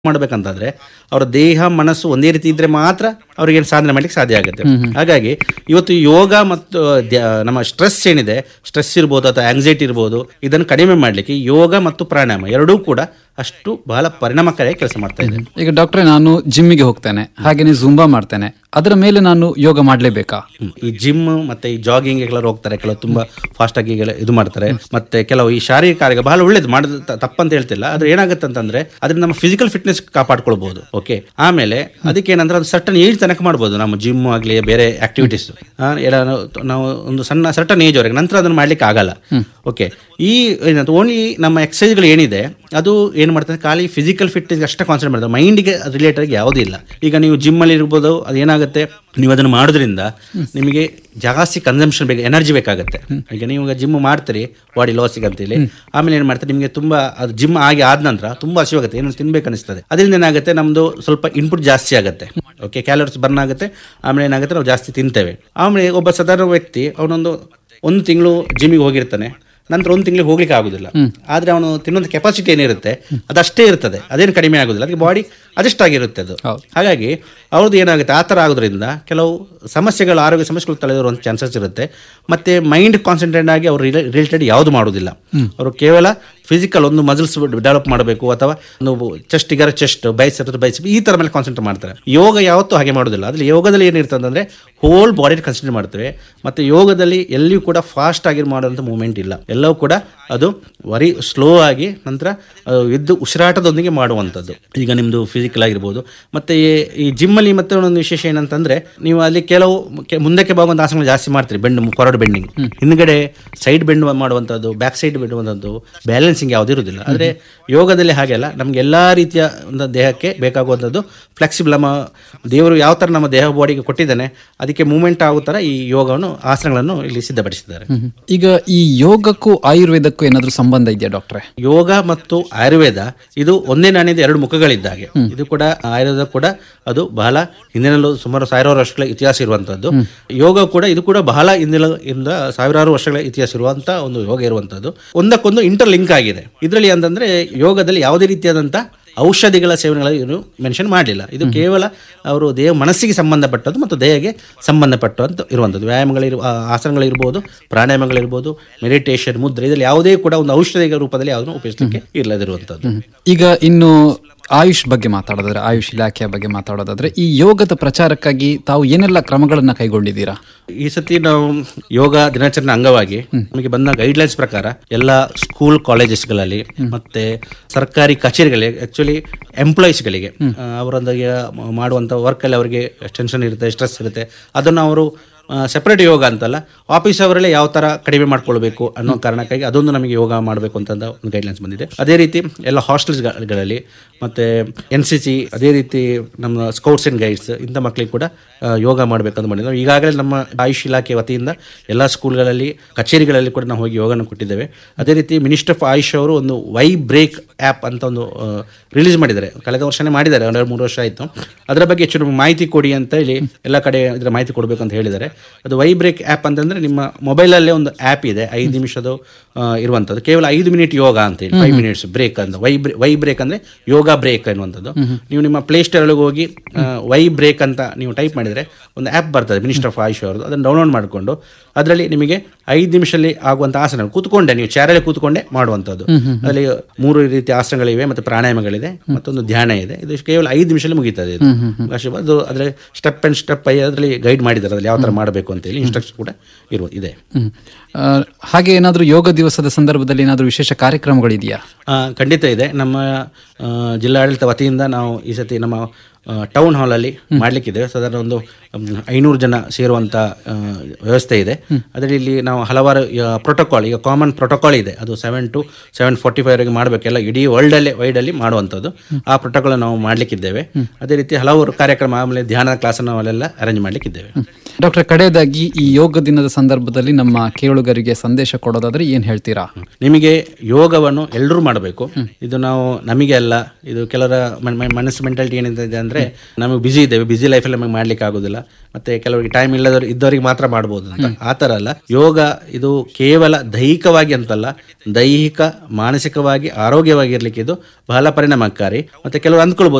ಮಾಡ್ಬೇಕಂತಂದ್ರೆ ಅವರ ದೇಹ ಮನಸ್ಸು ಒಂದೇ ರೀತಿ ಇದ್ರೆ ಮಾತ್ರ ಅವ್ರಿಗೆ ಸಾಧನೆ ಮಾಡ್ಲಿಕ್ಕೆ ಸಾಧ್ಯ ಆಗುತ್ತೆ. ಹಾಗಾಗಿ ಇವತ್ತು ಯೋಗ ಮತ್ತು ನಮ್ಮ ಸ್ಟ್ರೆಸ್ ಏನಿದೆ, ಸ್ಟ್ರೆಸ್ ಇರ್ಬೋದು ಅಥವಾ ಆಂಗ್ಸೈಟಿ ಇರ್ಬೋದು, ಇದನ್ನು ಕಡಿಮೆ ಮಾಡಲಿಕ್ಕೆ ಯೋಗ ಮತ್ತು ಪ್ರಾಣಾಯಾಮ ಎರಡೂ ಕೂಡ ಅಷ್ಟು ಬಹಳ ಪರಿಣಾಮಕಾರಿಯಾಗಿ ಕೆಲಸ ಮಾಡ್ತಾ ಇದೆ. ಈಗ ಡಾಕ್ಟ್ರೆ, ನಾನು ಜಿಮ್ಮಿಗೆ ಹೋಗ್ತೇನೆ, ಹಾಗೇನೆ ಜುಂಬಾ ಮಾಡ್ತೇನೆ, ಅದರ ಮೇಲೆ ನಾನು ಯೋಗ ಮಾಡಲೇಬೇಕಾ? ಈ ಜಿಮ್ ಮತ್ತೆ ಈ ಜಾಗಿಂಗ್ ಕೆಲವರು ಹೋಗ್ತಾರೆ, ಕೆಲವು ತುಂಬಾ ಫಾಸ್ಟ್ ಆಗಿ ಇದು ಮಾಡ್ತಾರೆ, ಮತ್ತೆ ಕೆಲವು ಈ ಶಾರೀರಿಕ ಕಾರ್ಯ ಬಹಳ ಒಳ್ಳೇದು, ಮಾಡೋದು ತಪ್ಪಂತ ಹೇಳ್ತಿಲ್ಲ. ಆದ್ರೆ ಏನಾಗುತ್ತೆ ಅಂತಂದ್ರೆ ಅದರಿಂದ ನಮ್ಮ ಫಿಸಿಕಲ್ ಫಿಟ್ನೆಸ್ ಕಾಪಾಡ್ಕೊಳ್ಬಹುದು. ಓಕೆ, ಆಮೇಲೆ ಅದಕ್ಕೆ ಏನಂದ್ರೆ ಅದು ಸರ್ಟನ್ ಏಜ್ ತನಕ ಮಾಡ್ಬೋದು. ನಮ್ಮ ಜಿಮ್ ಆಗಲಿ ಬೇರೆ ಆಕ್ಟಿವಿಟೀಸ್ ನಾವು ಒಂದು ಸಣ್ಣ ಸರ್ಟನ್ ಏಜ್ ವರೆಗೆ, ನಂತರ ಅದನ್ನು ಮಾಡ್ಲಿಕ್ಕೆ ಆಗಲ್ಲ. ಓಕೆ, ಈ ಓನ್ಲಿ ನಮ್ಮ ಎಕ್ಸಸೈಸ್ಗಳು ಏನಿದೆ ಅದು ಏನು ಮಾಡ್ತಾರೆ, ಖಾಲಿ ಫಿಸಿಕಲ್ ಫಿಟ್ನೆಸ್ ಅಷ್ಟೇ ಕಾನ್ಸಂಟ್ರೇಟ್ ಮಾಡ್ತಾರೆ, ಮೈಂಡ್ಗೆ ರಿಲೇಟೆಡ್ ಯಾವುದೂ ಇಲ್ಲ. ಈಗ ನೀವು ಜಿಮ್ಮಲ್ಲಿ ಇರ್ಬೋದು, ಅದು ಏನಾಗುತ್ತೆ, ನೀವು ಅದನ್ನು ಮಾಡೋದ್ರಿಂದ ನಿಮಗೆ ಜಾಸ್ತಿ ಕನ್ಸಂಪ್ಷನ್ ಬೇಕು, ಎನರ್ಜಿ ಬೇಕಾಗುತ್ತೆ. ಈಗ ನೀವು ಜಿಮ್ ಮಾಡ್ತೀರಿ ಬಾಡಿ ಲಾಸಿಗೆ ಅಂತೇಳಿ, ಆಮೇಲೆ ಏನು ಮಾಡ್ತಾರೆ, ನಿಮಗೆ ತುಂಬ ಅದು ಜಿಮ್ ಆಗಿ ಆದ ನಂತರ ತುಂಬ ಹಸಿವಾಗುತ್ತೆ, ಏನು ತಿನ್ಬೇಕು ಅನಿಸ್ತದೆ. ಅದರಿಂದ ಏನಾಗುತ್ತೆ, ನಮ್ಮದು ಸ್ವಲ್ಪ ಇನ್ಪುಟ್ ಜಾಸ್ತಿ ಆಗುತ್ತೆ. ಓಕೆ, ಕ್ಯಾಲೋರೀಸ್ ಬರ್ನ್ ಆಗುತ್ತೆ. ಆಮೇಲೆ ಏನಾಗುತ್ತೆ, ನಾವು ಜಾಸ್ತಿ ತಿಂತೇವೆ. ಆಮೇಲೆ ಒಬ್ಬ ಸಾಧಾರಣ ವ್ಯಕ್ತಿ ಒಂದು ತಿಂಗಳು ಜಿಮ್ಮಿಗೆ ಹೋಗಿರ್ತಾನೆ, ನಂತರ ಒಂದು ತಿಂಗಳಿಗೆ ಹೋಗ್ಲಿಕ್ಕೆ ಆಗುದಿಲ್ಲ. ಆದ್ರೆ ಅವನು ತಿನ್ನೋದು ಕೆಪಾಸಿಟಿ ಏನಿರುತ್ತೆ ಅದಷ್ಟೇ ಇರ್ತದೆ, ಅದೇನು ಕಡಿಮೆ ಆಗುದಿಲ್ಲ, ಅದಕ್ಕೆ ಬಾಡಿ ಅಡ್ಜಸ್ಟ್ ಆಗಿರುತ್ತೆ ಅದು. ಹಾಗಾಗಿ ಅವ್ರದ್ದು ಏನಾಗುತ್ತೆ, ಆ ಥರ ಆಗೋದ್ರಿಂದ ಕೆಲವು ಸಮಸ್ಯೆಗಳು, ಆರೋಗ್ಯ ಸಮಸ್ಯೆಗಳು ತಲೆದೋರುವಂಥ ಚಾನ್ಸಸ್ ಇರುತ್ತೆ. ಮತ್ತೆ ಮೈಂಡ್ ಕಾನ್ಸಂಟ್ರೇಟ್ ಆಗಿ ಅವರು ರಿಲೇಟೆಡ್ ಯಾವುದು ಮಾಡೋದಿಲ್ಲ. ಅವರು ಕೇವಲ ಫಿಸಿಕಲ್ ಒಂದು ಮಸಲ್ಸ್ ಡೆವಲಪ್ ಮಾಡಬೇಕು, ಅಥವಾ ಒಂದು ಚೆಸ್ಟ್ ಇಗರ ಚೆಸ್ಟ್, ಬೈಸೆಪ್ ಈ ಥರ ಮೇಲೆ ಕಾನ್ಸಂಟ್ರೇಟ್ ಮಾಡ್ತಾರೆ. ಯೋಗ ಯಾವತ್ತೂ ಹಾಗೆ ಮಾಡೋದಿಲ್ಲ. ಅದ್ರಲ್ಲಿ ಯೋಗದಲ್ಲಿ ಏನಿರ್ತದೆ ಅಂದರೆ ಹೋಲ್ ಬಾಡಿ ಕನ್ಸಿಡರ್ ಮಾಡ್ತೇವೆ. ಮತ್ತೆ ಯೋಗದಲ್ಲಿ ಎಲ್ಲಿಯೂ ಕೂಡ ಫಾಸ್ಟ್ ಆಗಿ ಮಾಡುವಂಥ ಮೂವ್ಮೆಂಟ್ ಇಲ್ಲ, ಎಲ್ಲವೂ ಕೂಡ ಅದು ವೆರಿ ಸ್ಲೋ ಆಗಿ ನಂತರ ಎದ್ದು ಉಸಿರಾಟದೊಂದಿಗೆ ಮಾಡುವಂಥದ್ದು. ಈಗ ನಿಮ್ಮದು ಫಿಸಿಕಲ್ ಆಗಿರ್ಬೋದು. ಮತ್ತು ಈ ಜಿಮ್ಮಲ್ಲಿ ಮತ್ತೆ ಒಂದು ವಿಶೇಷ ಏನಂತಂದರೆ, ನೀವು ಅಲ್ಲಿ ಕೆಲವು ಮುಂದಕ್ಕೆ ಬಾಗುವಂಥ ಆಸನಗಳು ಜಾಸ್ತಿ ಮಾಡ್ತೀರಿ, ಫಾರ್ವರ್ಡ್ ಬೆಂಡಿಂಗ್, ಹಿಂದ್ಗಡೆ ಸೈಡ್ ಬೆಂಡ್ ಮಾಡುವಂಥದ್ದು, ಬ್ಯಾಕ್ ಸೈಡ್ ಬಿಡುವಂಥದ್ದು, ಬ್ಯಾಲೆನ್ಸಿಂಗ್ ಯಾವುದೂ ಇರೋದಿಲ್ಲ. ಆದರೆ ಯೋಗದಲ್ಲಿ ಹಾಗೆ ಅಲ್ಲ, ನಮ್ಗೆ ಎಲ್ಲ ರೀತಿಯ ಒಂದು ದೇಹಕ್ಕೆ ಬೇಕಾಗುವಂಥದ್ದು ಫ್ಲೆಕ್ಸಿಬಲ್, ನಮ್ಮ ದೇವರು ಯಾವ ಥರ ನಮ್ಮ ದೇಹ ಬಾಡಿಗೆ ಕೊಟ್ಟಿದ್ದಾನೆ ಅದಕ್ಕೆ ಮೂವ್ಮೆಂಟ್ ಆಗೋ ಥರ ಈ ಯೋಗವನ್ನು, ಆಸನಗಳನ್ನು ಇಲ್ಲಿ ಸಿದ್ಧಪಡಿಸಿದ್ದಾರೆ. ಈಗ ಈ ಯೋಗಕ್ಕೂ ಆಯುರ್ವೇದಕ್ಕೂ ಏನಾದರೂ ಸಂಬಂಧ ಇದೆಯಾ ಡಾಕ್ಟ್ರೆ? ಯೋಗ ಮತ್ತು ಆಯುರ್ವೇದ ಇದು ಒಂದೇ ನಾಣ್ಯದ ಎರಡು ಮುಖಗಳಿದ್ದಾಗೆ. ಇದು ಕೂಡ ಆಯುರ್ವೇದ ಕೂಡ ಅದು ಬಹಳ ಹಿಂದಿನಲ್ಲೂ ಸುಮಾರು 1000 ವರ್ಷಗಳ ಇತಿಹಾಸ ಇರುವಂತದ್ದು. ಯೋಗ ಕೂಡ ಇದು ಕೂಡ ಬಹಳ ಹಿಂದಿನಿಂದ ಸಾವಿರಾರು ವರ್ಷಗಳ ಇತಿಹಾಸ ಇರುವಂತ ಒಂದು ಯೋಗ ಇರುವಂತದ್ದು. ಒಂದಕ್ಕೊಂದು ಇಂಟರ್ ಲಿಂಕ್ ಆಗಿದೆ. ಇದರಲ್ಲಿ ಅಂತಂದ್ರೆ ಯೋಗದಲ್ಲಿ ಯಾವುದೇ ರೀತಿಯಾದಂತ ಔಷಧಿಗಳ ಸೇವನೆಗಳು ಮೆನ್ಷನ್ ಮಾಡಲಿಲ್ಲ. ಇದು ಕೇವಲ ಅವರು ದೇಹ ಮನಸ್ಸಿಗೆ ಸಂಬಂಧಪಟ್ಟದ್ದು ಮತ್ತು ದೇಹಕ್ಕೆ ಸಂಬಂಧಪಟ್ಟಂತ ಇರುವಂಥದ್ದು. ಆಸನಗಳಿರ್ಬೋದು, ಪ್ರಾಣಾಯಾಮಗಳಿರ್ಬೋದು, ಮೆಡಿಟೇಷನ್, ಮುದ್ರೆ, ಇದರಲ್ಲಿ ಯಾವುದೇ ಕೂಡ ಒಂದು ಔಷಧಿಗಳ ರೂಪದಲ್ಲಿ ಯಾವುದನ್ನು ಉಪಯೋಗಿಸಲಿಕ್ಕೆ ಇಲ್ಲದಿರುವಂಥದ್ದು. ಈಗ ಇನ್ನು ಆಯುಷ್ ಬಗ್ಗೆ ಮಾತಾಡೋದಾದ್ರೆ, ಆಯುಷ್ ಇಲಾಖೆಯ ಬಗ್ಗೆ ಮಾತಾಡೋದಾದ್ರೆ, ಈ ಯೋಗದ ಪ್ರಚಾರಕ್ಕಾಗಿ ತಾವು ಏನೆಲ್ಲ ಕ್ರಮಗಳನ್ನ ಕೈಗೊಂಡಿದ್ದೀರಾ? ಈ ಸತಿ ನಾವು ಯೋಗ ದಿನಾಚರಣೆ ಅಂಗವಾಗಿ ನಮಗೆ ಬಂದ ಗೈಡ್ಲೈನ್ಸ್ ಪ್ರಕಾರ ಎಲ್ಲ ಸ್ಕೂಲ್ ಕಾಲೇಜಸ್ಗಳಲ್ಲಿ ಮತ್ತೆ ಸರ್ಕಾರಿ ಕಚೇರಿಗಳಿಗೆ, ಆಕ್ಚುಲಿ ಎಂಪ್ಲಾಯೀಸ್ಗಳಿಗೆ ಅವರೊಂದಿಗೆ ಮಾಡುವಂಥ ವರ್ಕಲ್ಲಿ ಅವರಿಗೆ ಟೆನ್ಷನ್ ಇರುತ್ತೆ, ಸ್ಟ್ರೆಸ್ ಇರುತ್ತೆ, ಅದನ್ನು ಅವರು ಸೆಪರೇಟ್ ಯೋಗ ಅಂತಲ್ಲ, ಆಫೀಸ್ ಅವರಲ್ಲೇ ಯಾವ ಥರ ಕಡಿಮೆ ಮಾಡ್ಕೊಳ್ಬೇಕು ಅನ್ನೋ ಕಾರಣಕ್ಕಾಗಿ ಅದೊಂದು ನಮಗೆ ಯೋಗ ಮಾಡಬೇಕು ಅಂತ ಒಂದು ಗೈಡ್ಲೈನ್ಸ್ ಬಂದಿದೆ. ಅದೇ ರೀತಿ ಎಲ್ಲ ಹಾಸ್ಟೆಲ್ಸ್ಗಳಲ್ಲಿ ಮತ್ತು NCC, ಅದೇ ರೀತಿ ನಮ್ಮ ಸ್ಕೌಟ್ಸ್ ಆ್ಯಂಡ್ ಗೈಡ್ಸ್ ಇಂಥ ಮಕ್ಕಳಿಗೆ ಕೂಡ ಯೋಗ ಮಾಡಬೇಕಂತ ಮಾಡಿದ್ವಿ. ಈಗಾಗಲೇ ನಮ್ಮ ಆಯುಷ್ ಇಲಾಖೆ ವತಿಯಿಂದ ಎಲ್ಲ ಸ್ಕೂಲ್ಗಳಲ್ಲಿ, ಕಚೇರಿಗಳಲ್ಲಿ ಕೂಡ ನಾವು ಹೋಗಿ ಯೋಗನ ಕೊಟ್ಟಿದ್ದೇವೆ. ಅದೇ ರೀತಿ ಮಿನಿಸ್ಟರ್ ಆಫ್ ಆಯುಷ್ ಅವರು ಒಂದು ವೈ ಬ್ರೇಕ್ ಆ್ಯಪ್ ಅಂತ ಒಂದು ರಿಲೀಸ್ ಮಾಡಿದ್ದಾರೆ, ಕಳೆದ ವರ್ಷನೇ ಮಾಡಿದ್ದಾರೆ, 2-3 ವರ್ಷ ಆಯಿತು. ಅದರ ಬಗ್ಗೆ ಹೆಚ್ಚು ಮಾಹಿತಿ ಕೊಡಿ ಅಂತ ಹೇಳಿ ಎಲ್ಲ ಕಡೆ ಇದರ ಮಾಹಿತಿ ಕೊಡಬೇಕು ಅಂತ ಹೇಳಿದ್ದಾರೆ. ಅದು ವೈ ಬ್ರೇಕ್ ಆ್ಯಪ್ ಅಂತಂದರೆ ನಿಮ್ಮ ಮೊಬೈಲಲ್ಲೇ ಒಂದು ಆ್ಯಪ್ ಇದೆ, 5 ನಿಮಿಷದ ಇರುವಂಥದ್ದು, ಕೇವಲ 5 ಮಿನಿಟ್ ಯೋಗ ಅಂತ ಹೇಳಿ, 5 ಮಿನಿಟ್ಸ್ ಬ್ರೇಕ್ ಅಂತ. ವೈ ಬ್ರೇಕ್ ಅಂದರೆ ಯೋಗ ಬ್ರೇಕ್ ಅನ್ನುವಂಥದ್ದು. ನೀವು ನಿಮ್ಮ ಪ್ಲೇಸ್ಟೋರ್ಗೆ ಹೋಗಿ ವೈ ಬ್ರೇಕ್ ಅಂತ ನೀವು ಟೈಪ್ ಮಾಡಿದರೆ ಒಂದು ಆ್ಯಪ್ ಬರ್ತದೆ ಮಿನಿಸ್ಟರ್ ಆಫ್ ಆಯುಷ್ ಅವ್ರದ್ದು. ಅದನ್ನು ಡೌನ್ಲೋಡ್ ಮಾಡಿಕೊಂಡು ಅದರಲ್ಲಿ ನಿಮಗೆ 5 ನಿಮಿಷದಲ್ಲಿ ಆಗುವಂಥ ಆಸನ ಕೂತ್ಕೊಂಡೆ, ನೀವು ಚೇರಲ್ಲಿ ಕೂತ್ಕೊಂಡೆ ಮಾಡುವಂಥದ್ದು. ಅದರಲ್ಲಿ 3 ರೀತಿಯ ಆಸನಗಳಿವೆ, ಮತ್ತು ಪ್ರಾಣಾಯಾಮಗಳಿದೆ, ಮತ್ತೊಂದು ಧ್ಯಾನ ಇದೆ. ಇದು ಕೇವಲ 5 ನಿಮಿಷದಲ್ಲಿ ಮುಗೀತದೆ. ಅದು ಅದರಲ್ಲಿ ಸ್ಟೆಪ್ ಆ್ಯಂಡ್ ಸ್ಟೆಪ್ ಅದರಲ್ಲಿ ಗೈಡ್ ಮಾಡಿದ್ದಾರೆ, ಅದರಲ್ಲಿ ಯಾವ ಥರ ಮಾಡಬೇಕು ಅಂತೇಳಿ ಇನ್ಸ್ಟ್ರಕ್ಷನ್ ಕೂಡ ಇದೆ. ಹಾಗೆ ಏನಾದರೂ ಯೋಗ ದಿವಸದ ಸಂದರ್ಭದಲ್ಲಿ ಏನಾದರೂ ವಿಶೇಷ ಕಾರ್ಯಕ್ರಮಗಳಿದೆಯಾ? ಖಂಡಿತ ಇದೆ. ನಮ್ಮ ಜಿಲ್ಲಾಡಳಿತ ವತಿಯಿಂದ ನಾವು ಈ ಸತಿ ನಮ್ಮ ಟೌನ್ ಹಾಲಲ್ಲಿ ಮಾಡಲಿಕ್ಕಿದೆ. ಸಾಧಾರಣ ಒಂದು 500 ಜನ ಸೇರುವಂಥ ವ್ಯವಸ್ಥೆ ಇದೆ. ಅದರಲ್ಲಿ ನಾವು ಹಲವಾರು ಪ್ರೋಟೋಕಾಲ್, ಈಗ ಕಾಮನ್ ಪ್ರೋಟೋಕಾಲ್ ಇದೆ, ಅದು 7 to 7:45 ಮಾಡಬೇಕೆಲ್ಲ, ಇಡೀ ವೈಡಲ್ಲಿ ಮಾಡುವಂಥದ್ದು. ಆ ಪ್ರೋಟೋಕಾಲ್ ನಾವು ಮಾಡಲಿಕ್ಕಿದ್ದೇವೆ. ಅದೇ ರೀತಿ ಹಲವಾರು ಕಾರ್ಯಕ್ರಮ, ಆಮೇಲೆ ಧ್ಯಾನ ಕ್ಲಾಸನ್ನು ಅಲ್ಲೆಲ್ಲ ಅರೇಂಜ್ ಮಾಡಲಿಕ್ಕಿದ್ದೇವೆ. ಡಾಕ್ಟರ್, ಕಡೆಯದಾಗಿ ಈ ಯೋಗ ದಿನದ ಸಂದರ್ಭದಲ್ಲಿ ನಮ್ಮ ಕೇಳುಗರಿಗೆ ಸಂದೇಶ ಕೊಡೋದಾದ್ರೆ ಏನು ಹೇಳ್ತೀರಾ? ನಿಮಗೆ ಯೋಗವನ್ನು ಎಲ್ಲರೂ ಮಾಡಬೇಕು. ಇದು ನಾವು ನಮಗೆ ಅಲ್ಲ, ಇದು ಕೆಲವರ ಮನಸ್ಸು ಮೆಂಟಾಲಿಟಿ ಏನಿದೆ ಅಂದರೆ, ನಮಗೆ ಬಿಸಿ ಇದ್ದೇವೆ, ಬಿಸಿ ಲೈಫಲ್ಲಿ ನಮಗೆ ಮಾಡ್ಲಿಕ್ಕೆ ಆಗೋದಿಲ್ಲ, ಮತ್ತೆ ಕೆಲವರಿಗೆ ಟೈಮ್ ಇದ್ದವರಿಗೆ ಮಾತ್ರ ಮಾಡ್ಬೋದು ಅಂತ. ಆ ಥರ ಅಲ್ಲ. ಯೋಗ ಇದು ಕೇವಲ ದೈಹಿಕವಾಗಿ ಅಂತಲ್ಲ, ದೈಹಿಕ ಮಾನಸಿಕವಾಗಿ ಆರೋಗ್ಯವಾಗಿರ್ಲಿಕ್ಕೆ ಇದು ಬಹಳ ಪರಿಣಾಮಕಾರಿ. ಮತ್ತೆ ಕೆಲವರು ಅಂದ್ಕೊಳ್ಬೋದು